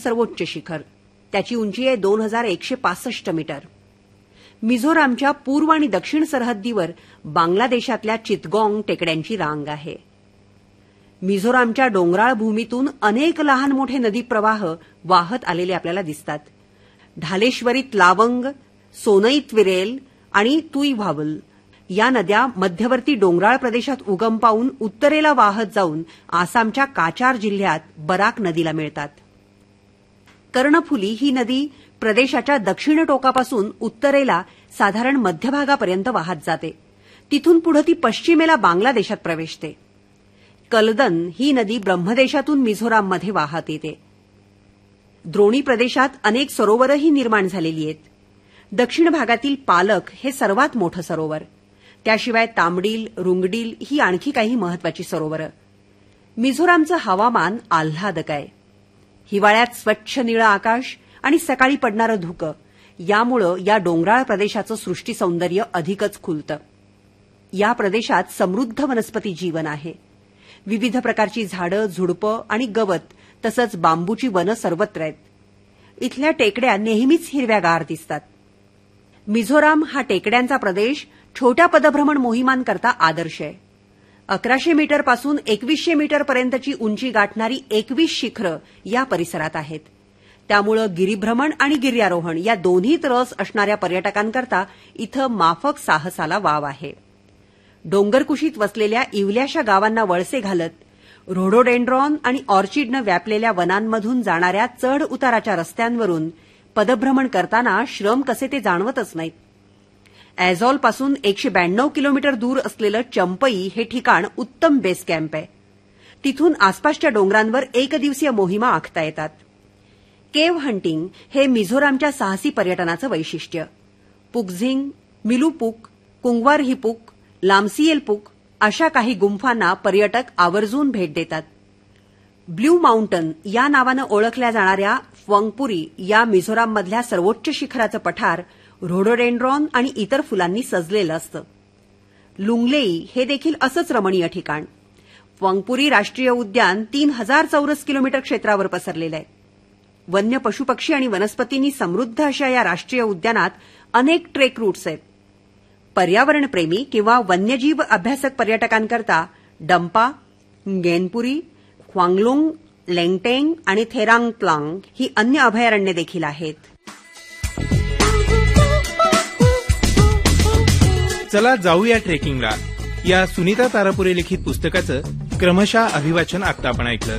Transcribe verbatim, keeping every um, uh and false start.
सर्वोच्च शिखर. त्याची उंची आहे दोन हजार एकशे पासष्ट मीटर. मिझोरामच्या पूर्व आणि दक्षिण सरहद्दीवर बांगलादेशातल्या चितगॉंग टेकड्यांची रांग आहे. मिझोरामच्या डोंगराळ भूमीतून अनेक लहान मोठे नदी प्रवाह वाहत आलेले आपल्याला दिसतात. ढालेश्वरीत लावंग, सोनईत विरेल आणि तुईव्हावल या नद्या मध्यवर्ती डोंगराळ प्रदेशात उगम पावून उत्तरेला वाहत जाऊन आसामच्या काचार जिल्ह्यात बराक नदीला मिळतात. कर्णफुली ही नदी प्रदेशाच्या दक्षिण टोकापासून उत्तरेला साधारण मध्यभागापर्यंत वाहत जाते. तिथून पुढे ती पश्चिमेला बांगलादेशात प्रवेशते. कलदन ही नदी ब्रह्मदेशातून मिझोराममध्ये वाहत येते. द्रोणी प्रदेशात अनेक सरोवरही निर्माण झालेली आहेत. दक्षिण भागातील पालक हे सर्वात मोठं सरोवर. त्याशिवाय तांबडील, रुंगडील ही आणखी काही महत्वाची सरोवरं. मिझोरामचं हवामान आल्हादक आहे. हिवाळ्यात स्वच्छ निळं आकाश आणि सकाळी पडणारं धुकं यामुळं या डोंगराळ प्रदेशाचं सृष्टी सौंदर्य अधिकच खुलतं. या प्रदेशात समृद्ध वनस्पती जीवन आहे. विविध प्रकारची झाडं, झुडपं आणि गवत तसंच बांबूची वनं सर्वत्र आहेत. इथल्या टेकड्या नेहमीच हिरव्यागार दिसतात. मिझोराम हा टेकड्यांचा प्रदेश छोट्या पदभ्रमण मोहिमांकरता आदर्श आहे. अकराशे मीटरपासून एकवीसशे मीटरपर्यंतची उंची गाठणारी एकवीस शिखरं या परिसरात आहेत. त्यामुळे गिरीभ्रमण आणि गिर्यारोहण या दोन्हीत रस असणाऱ्या पर्यटकांकरता इथं माफक साहसाला वाव आहे. डोंगरकुशीत वसलेल्या इवल्याशा गावांना वळसे घालत रोडोडेंड्रॉन आणि ऑर्चिडनं व्यापलेल्या वनांमधून जाणाऱ्या चढ उताराच्या रस्त्यांवरून पदभ्रमण करताना श्रम कसे ते जाणवतच नाहीत. ॲझॉलपासून एकशे ब्याण्णव किलोमीटर दूर असलेलं चंपई हे ठिकाण उत्तम बेस कॅम्प आहे. तिथून आसपासच्या डोंगरांवर एकदिवसीय मोहिमा आखता येतात. केव्ह हंटिंग हे मिझोरामच्या साहसी पर्यटनाचं वैशिष्ट्य. पुकझिंग, मिलूपुक, कुंगवारहिपुक, लामसिएलपुक अशा काही गुंफांना पर्यटक आवर्जून भेट देतात. ब्ल्यू माउंटन या नावानं ओळखल्या जाणाऱ्या फंगपुरी या मिझोराममधल्या सर्वोच्च शिखराचं पठार रोडोडेंड्रॉन आणि इतर फुलांनी सजलेलं असतं. लुंगलेई हे देखील असंच रमणीय ठिकाण. फंगपुरी राष्ट्रीय उद्यान तीन हजार चौरस किलोमीटर क्षेत्रावर पसरलेलं आहे. वन्य पशुपक्षी आणि वनस्पतींनी समृद्ध अशा या राष्ट्रीय उद्यानात अनेक ट्रेक रूट्स आहेत. पर्यावरणप्रेमी किंवा वन्यजीव अभ्यासक पर्यटकांकरता डंपा, गेनपुरी, ख्वांगलुंग, लेंगटेंग आणि थेरांगप्लांग ही अन्य अभयारण्ये देखील आहेत. चला जाऊया ट्रेकिंगला. या सुनीता तारापुरे लिखित पुस्तकाचं क्रमशः अभिवाचन आता आपण ऐकलं.